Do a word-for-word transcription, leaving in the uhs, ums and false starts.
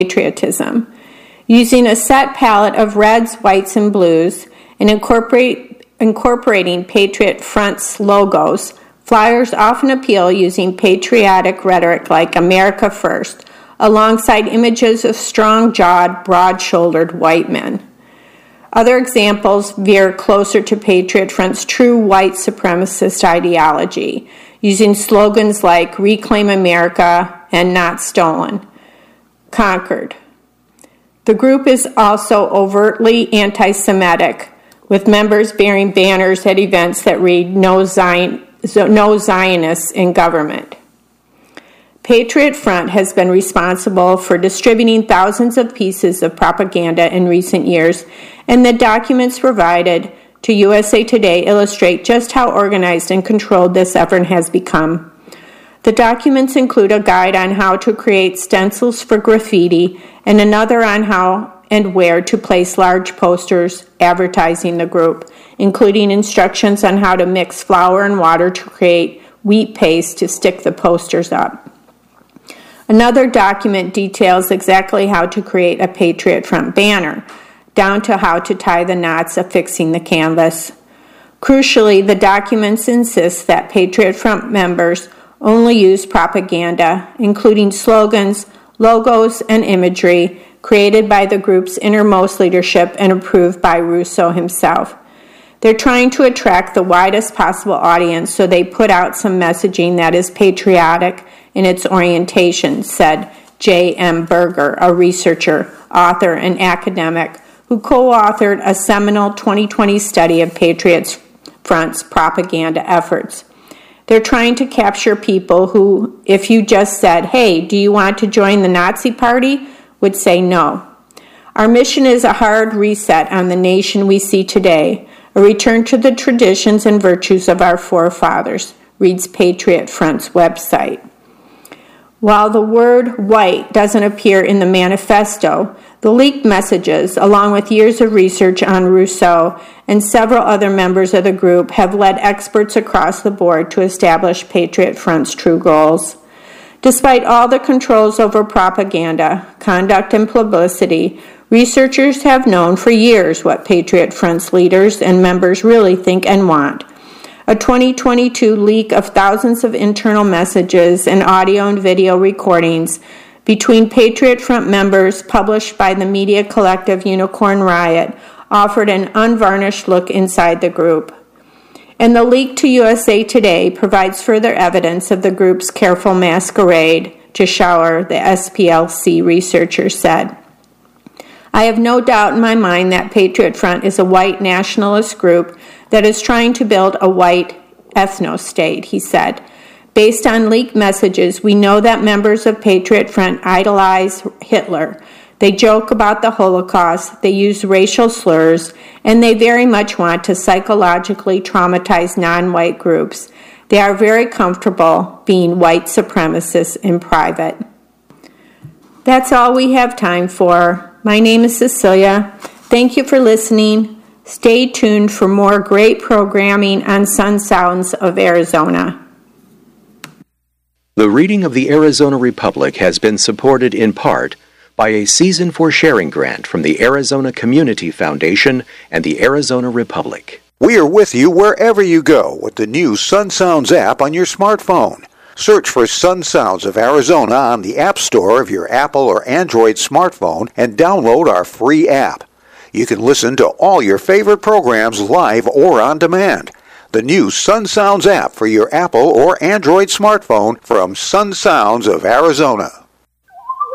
patriotism, using a set palette of reds, whites, and blues, and incorporate, incorporating Patriot Front's logos. Flyers often appeal using patriotic rhetoric like America First, alongside images of strong-jawed, broad-shouldered white men. Other examples veer closer to Patriot Front's true white supremacist ideology, using slogans like Reclaim America and Not Stolen, Conquered. The group is also overtly anti-Semitic, with members bearing banners at events that read No Zion, no Zionists in government. Patriot Front has been responsible for distributing thousands of pieces of propaganda in recent years, and the documents provided to U S A Today illustrate just how organized and controlled this effort has become. The documents include a guide on how to create stencils for graffiti and another on how and where to place large posters advertising the group, including instructions on how to mix flour and water to create wheat paste to stick the posters up. Another document details exactly how to create a Patriot Front banner, down to how to tie the knots affixing the canvas. Crucially, the documents insist that Patriot Front members only use propaganda, including slogans, logos, and imagery created by the group's innermost leadership and approved by Russo himself. They're trying to attract the widest possible audience, so they put out some messaging that is patriotic in its orientation, said J M Berger, a researcher, author, and academic who co-authored a seminal twenty twenty study of Patriot Front's propaganda efforts. They're trying to capture people who, if you just said, hey, do you want to join the Nazi Party, would say no. Our mission is a hard reset on the nation we see today, a return to the traditions and virtues of our forefathers, reads Patriot Front's website. While the word white doesn't appear in the manifesto, the leaked messages, along with years of research on Rousseau and several other members of the group, have led experts across the board to establish Patriot Front's true goals. Despite all the controls over propaganda, conduct, and publicity, researchers have known for years what Patriot Front's leaders and members really think and want. A twenty twenty-two leak of thousands of internal messages and audio and video recordings between Patriot Front members published by the media collective Unicorn Riot offered an unvarnished look inside the group. And the leak to U S A Today provides further evidence of the group's careful masquerade, Jashauer, the S P L C researcher, said. I have no doubt in my mind that Patriot Front is a white nationalist group that is trying to build a white ethno-state, he said. Based on leaked messages, we know that members of Patriot Front idolize Hitler. They joke about the Holocaust, they use racial slurs, and they very much want to psychologically traumatize non-white groups. They are very comfortable being white supremacists in private. That's all we have time for. My name is Cecilia. Thank you for listening. Stay tuned for more great programming on Sun Sounds of Arizona. The reading of the Arizona Republic has been supported in part by a Season for Sharing grant from the Arizona Community Foundation and the Arizona Republic. We are with you wherever you go with the new Sun Sounds app on your smartphone. Search for Sun Sounds of Arizona on the App Store of your Apple or Android smartphone and download our free app. You can listen to all your favorite programs live or on demand. The new Sun Sounds app for your Apple or Android smartphone from Sun Sounds of Arizona.